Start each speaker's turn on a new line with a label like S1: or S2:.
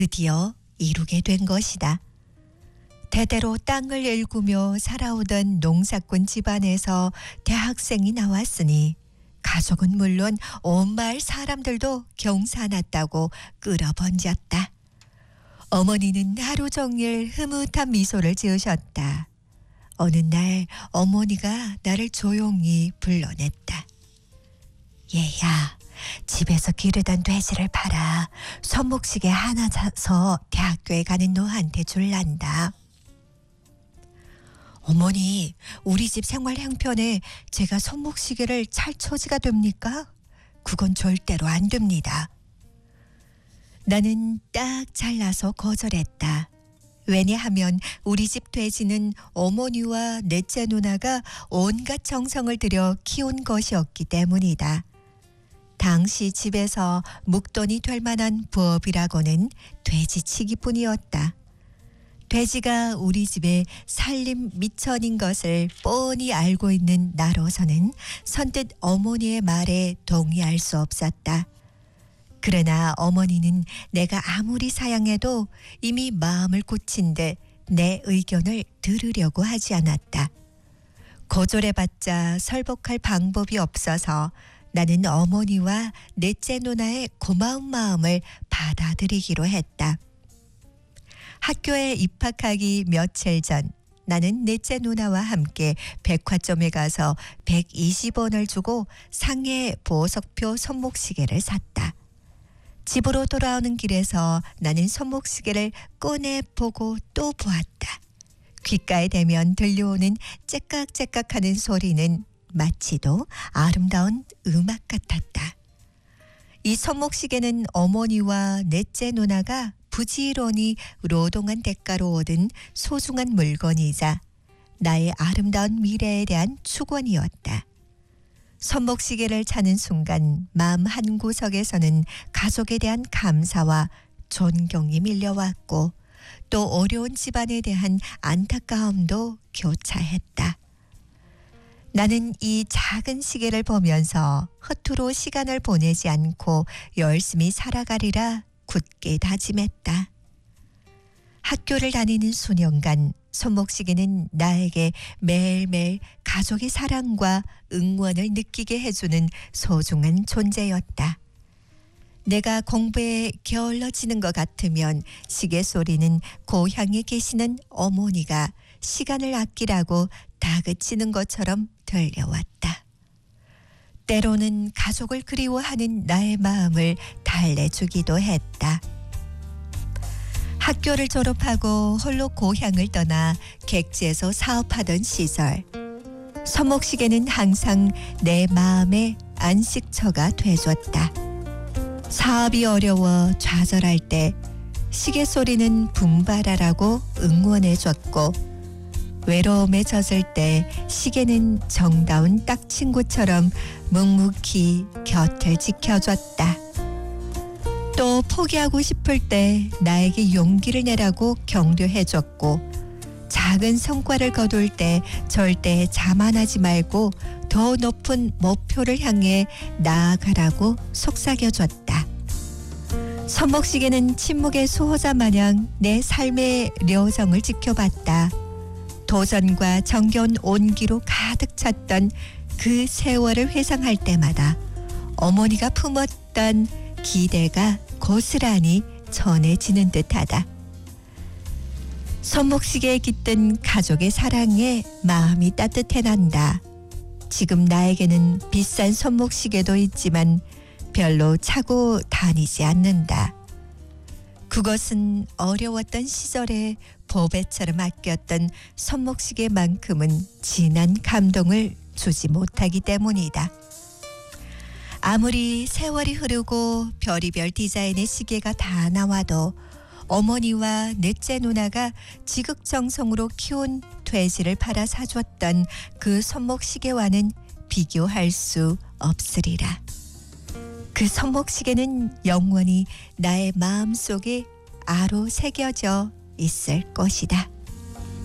S1: 드디어 이루게 된 것이다. 대대로 땅을 일구며 살아오던 농사꾼 집안에서 대학생이 나왔으니 가족은 물론 온 마을 사람들도 경사났다고 끌어번졌다. 어머니는 하루 종일 흐뭇한 미소를 지으셨다. 어느 날 어머니가 나를 조용히 불러냈다. 얘야, 집에서 기르던 돼지를 팔아 손목시계 하나 사서 대학교에 가는 너한테 줄란다. 어머니, 우리 집 생활 형편에 제가 손목시계를 찰 처지가 됩니까? 그건 절대로 안 됩니다. 나는 딱 잘라서 거절했다. 왜냐하면 우리 집 돼지는 어머니와 넷째 누나가 온갖 정성을 들여 키운 것이었기 때문이다. 당시 집에서 묵돈이 될 만한 부업이라고는 돼지치기뿐이었다. 돼지가 우리 집의 살림 미천인 것을 뻔히 알고 있는 나로서는 선뜻 어머니의 말에 동의할 수 없었다. 그러나 어머니는 내가 아무리 사양해도 이미 마음을 굳힌 듯 내 의견을 들으려고 하지 않았다. 거절해봤자 설복할 방법이 없어서 나는 어머니와 넷째 누나의 고마운 마음을 받아들이기로 했다. 학교에 입학하기 며칠 전 나는 넷째 누나와 함께 백화점에 가서 120원을 주고 상해 보석표 손목시계를 샀다. 집으로 돌아오는 길에서 나는 손목시계를 꺼내보고 또 보았다. 귓가에 대면 들려오는 째깍째깍하는 소리는 마치도 아름다운 음악 같았다. 이 손목시계는 어머니와 넷째 누나가 부지런히 노동한 대가로 얻은 소중한 물건이자 나의 아름다운 미래에 대한 축원이었다. 손목시계를 차는 순간 마음 한구석에서는 가족에 대한 감사와 존경이 밀려왔고 또 어려운 집안에 대한 안타까움도 교차했다. 나는 이 작은 시계를 보면서 허투루 시간을 보내지 않고 열심히 살아가리라 굳게 다짐했다. 학교를 다니는 수년간 손목시계는 나에게 매일매일 가족의 사랑과 응원을 느끼게 해주는 소중한 존재였다. 내가 공부에 게을러지는 것 같으면 시계 소리는 고향에 계시는 어머니가 시간을 아끼라고 다그치는 것처럼 들려왔다. 때로는 가족을 그리워하는 나의 마음을 달래주기도 했다. 학교를 졸업하고 홀로 고향을 떠나 객지에서 사업하던 시절, 손목시계는 항상 내 마음의 안식처가 돼줬다. 사업이 어려워 좌절할 때 시계 소리는 분발하라고 응원해줬고, 외로움에 젖을 때 시계는 정다운 딱친구처럼 묵묵히 곁을 지켜줬다. 또 포기하고 싶을 때 나에게 용기를 내라고 격려해줬고, 작은 성과를 거둘 때 절대 자만하지 말고 더 높은 목표를 향해 나아가라고 속삭여줬다. 손목시계는 침묵의 수호자 마냥 내 삶의 려성을 지켜봤다. 도전과 정겨운 온기로 가득 찼던 그 세월을 회상할 때마다 어머니가 품었던 기대가 고스란히 전해지는 듯하다. 손목시계에 깃든 가족의 사랑에 마음이 따뜻해 난다. 지금 나에게는 비싼 손목시계도 있지만 별로 차고 다니지 않는다. 그것은 어려웠던 시절에 보배처럼 아꼈던 손목시계만큼은 진한 감동을 주지 못하기 때문이다. 아무리 세월이 흐르고 별의별 디자인의 시계가 다 나와도 어머니와 넷째 누나가 지극정성으로 키운 돼지를 팔아 사줬던 그 손목시계와는 비교할 수 없으리라. 그 손목시계는 영원히 나의 마음속에 아로 새겨져 있을 것이다.